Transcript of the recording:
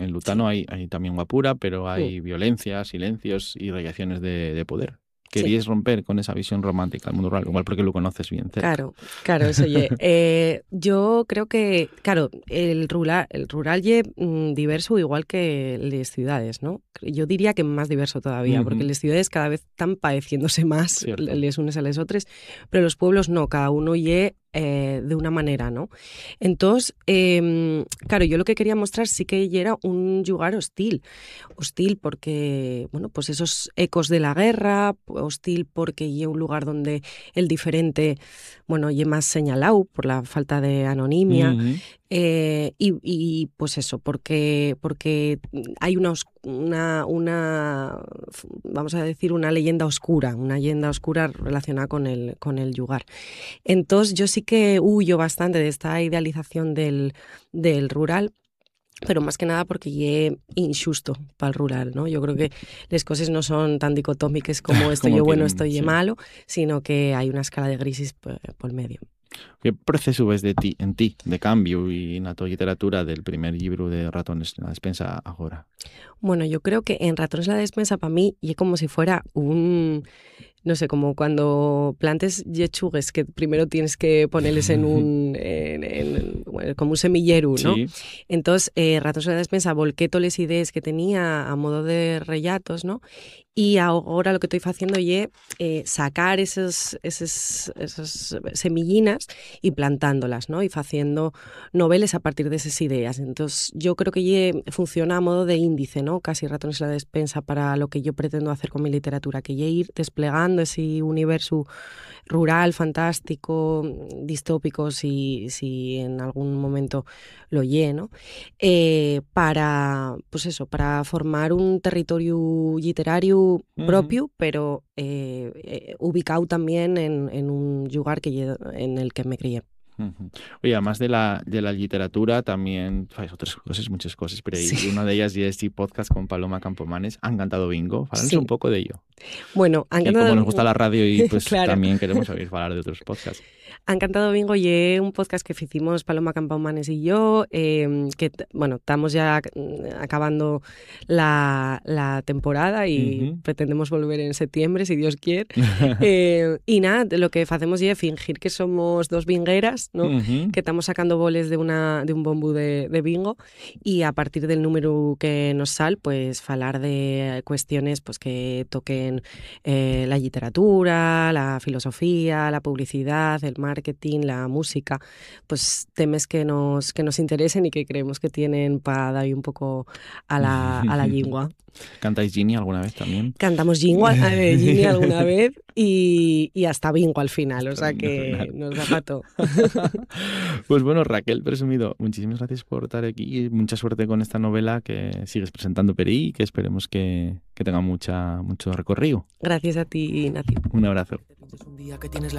En Lutano hay también guapura, pero Mm, hay violencia, silencios y radiaciones de poder. sí. Queríais romper con esa visión romántica del mundo rural, igual porque lo conoces bien cerca. Claro, claro, eso ye. Yo creo que, claro, el rural ye diverso igual que las ciudades, ¿no? Yo diría que más diverso todavía, porque Ujú, las ciudades cada vez están padeciéndose más cierto. les unes a les otras, pero los pueblos no, cada uno ye de una manera, ¿no? Entonces, claro, yo lo que quería mostrar sí que era un lugar hostil porque, bueno, pues esos ecos de la guerra, hostil porque es un lugar donde el diferente, bueno, y más señalado por la falta de anonimia, Ujú. pues eso, porque hay vamos a decir, una leyenda oscura relacionada con el lugar. Entonces yo sí que huyo bastante de esta idealización del rural, pero más que nada porque es injusto para el rural, ¿no? Yo creo que las cosas no son tan dicotómicas como esto Como yo bueno, quieren, esto yo sí. malo, sino que hay una escala de grises por medio. ¿Qué proceso ves en ti, de cambio y na tua literatura del primer libro de Ratones na despensa agora? Bueno, yo creo que en Ratones la despensa para mí es como si fuera no sé, como cuando plantes lechugues que primero tienes que ponerles bueno, como un semillero, ¿no? Sí. Entonces, Ratones la despensa volqué todas las ideas que tenía a modo de relatos, ¿no? Y ahora lo que estoy haciendo es sacar esas semillinas y plantándolas, ¿no? Y haciendo novelas a partir de esas ideas. Entonces, yo creo que funciona a modo de índice, ¿no? Casi Ratones en la despensa para lo que yo pretendo hacer con mi literatura, que ir desplegando ese universo rural, fantástico, distópico, si en algún momento lo lleno, pues eso, para formar un territorio literario Ujú. propio, pero ubicado también en un lugar en el que me crié. Ujú. Oye, además de la literatura, también fais otras cosas, muchas cosas, pero Sí, y una de ellas y este podcast con Paloma Campomanes, Han cantado bingo. Háblanos un sí. poco de ello. Bueno, han Que como cantado, nos gusta la radio y pues claro, también queremos oír hablar de otros podcasts. Han cantado bingo y un podcast que hicimos Paloma Campaumanes y yo, bueno, estamos ya acabando la temporada y Ujú. pretendemos volver en septiembre, si Dios quiere. Y nada, lo que hacemos es fingir que somos dos bingueras, ¿no? Ujú. Que estamos sacando boles de un bombo de bingo y a partir del número que nos sale, pues hablar de cuestiones pues, que toquen la literatura, la filosofía, la publicidad, el marketing, la música, pues temas que nos interesen y que creemos que tienen para dar un poco a la lengua. ¿Cantáis Ginny alguna vez también? Cantamos Ginny alguna vez y hasta bingo al final, o Hasta sea bingo al que final. nos da pato. Pues bueno, Raquel Presumido, muchísimas gracias por estar aquí y mucha suerte con esta novela que sigues presentando por ahí y que esperemos que tenga mucho recorrido. Gracias a ti, Nati. Un abrazo. Es un día que tienes la